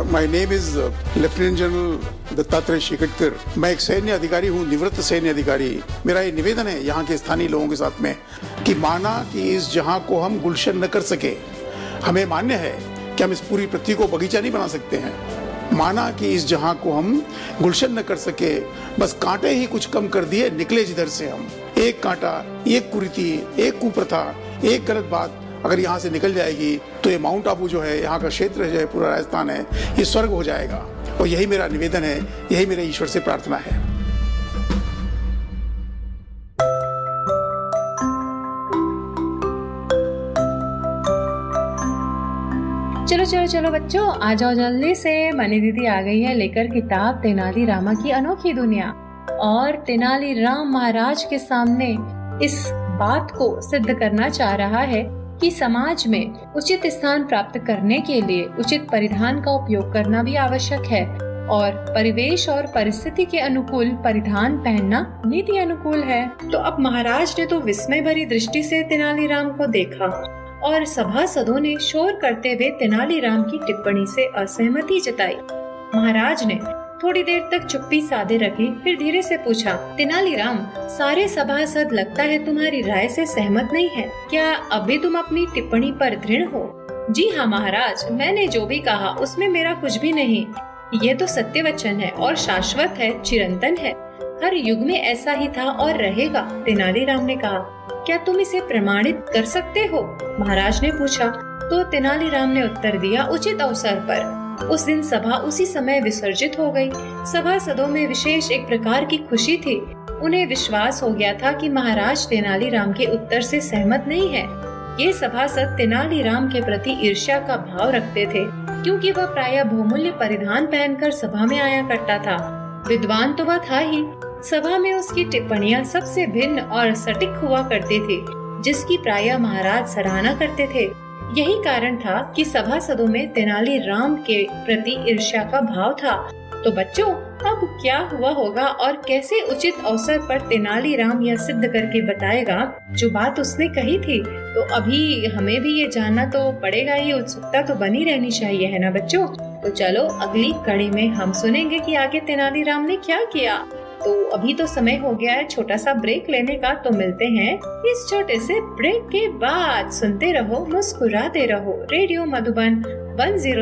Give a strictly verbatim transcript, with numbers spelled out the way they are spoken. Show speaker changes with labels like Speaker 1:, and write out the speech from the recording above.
Speaker 1: My name is lieutenant general Dattatreya Shekatkar. मैं एक सैन्य अधिकारी हूँ, निवृत्त सैन्य अधिकारी। मेरा ये निवेदन है यहाँ के स्थानीय लोगों के साथ में कि माना कि इस जहाँ को हम गुलशन न कर सके, हमें मान्य है कि हम इस पूरी पृथ्वी को बगीचा नहीं बना सकते हैं। माना कि इस जहाँ को हम गुलशन न कर सके, बस कांटे ही कुछ कम कर दिए, निकले जिधर से हम। एक कांटा, एक कुरीति, एक कुप्रथा, एक गलत बात अगर यहाँ से निकल जाएगी तो ये माउंट आबू जो है, यहाँ का क्षेत्र जो है, पूरा राजस्थान है, ये स्वर्ग हो जाएगा। और यही मेरा निवेदन है, यही मेरे ईश्वर से प्रार्थना है।
Speaker 2: चलो चलो चलो बच्चों, आ जाओ जल्दी से। मनी दीदी आ गई है लेकर किताब तेनाली रामा की अनोखी दुनिया। और तेनाली राम महाराज के सामने इस बात को सिद्ध करना चाह रहा है कि समाज में उचित स्थान प्राप्त करने के लिए उचित परिधान का उपयोग करना भी आवश्यक है और परिवेश और परिस्थिति के अनुकूल परिधान पहनना नीति अनुकूल है। तो अब महाराज ने तो विस्मय भरी दृष्टि से तेनालीराम को देखा और सभासदों ने शोर करते हुए तेनालीराम की टिप्पणी से असहमति जताई। महाराज ने थोड़ी देर तक चुप्पी साधे रखी, फिर धीरे से पूछा, तेनालीराम, सारे सभासद लगता है तुम्हारी राय से सहमत नहीं है। क्या अभी तुम अपनी टिप्पणी पर दृढ़ हो? जी हाँ महाराज, मैंने जो भी कहा उसमें मेरा कुछ भी नहीं। ये तो सत्य वचन है और शाश्वत है, चिरंतन है। हर युग में ऐसा ही था और रहेगा। तेनालीराम ने कहा। क्या तुम इसे प्रमाणित कर सकते हो? महाराज ने पूछा। तो तेनालीराम ने उत्तर दिया, उचित अवसर पर। उस दिन सभा उसी समय विसर्जित हो गई। सभासदों में विशेष एक प्रकार की खुशी थी। उन्हें विश्वास हो गया था कि महाराज तेनालीराम के उत्तर से सहमत नहीं है। ये सभासद तेनालीराम के प्रति ईर्ष्या का भाव रखते थे, क्योंकि वह प्रायः बहुमूल्य परिधान पहनकर सभा में आया करता था। विद्वान तो वह था ही, सभा में उसकी टिप्पणियां सबसे भिन्न और सटीक हुआ करती थी, जिसकी प्रायः महाराज सराहना करते थे। यही कारण था कि सभासदों में तेनालीराम के प्रति ईर्ष्या का भाव था। तो बच्चों, अब क्या हुआ होगा और कैसे उचित अवसर पर तेनालीराम यह सिद्ध करके बताएगा जो बात उसने कही थी? तो अभी हमें भी ये जानना तो पड़ेगा ही, उत्सुकता तो बनी रहनी चाहिए, है ना बच्चों? तो चलो अगली कड़ी में हम सुनेंगे कि आगे तेनालीराम ने क्या किया। तो अभी तो समय हो गया है छोटा सा ब्रेक लेने का, तो मिलते हैं इस छोटे से ब्रेक के बाद। सुनते रहो, मुस्कुराते रहो। Radio Madhuban one zero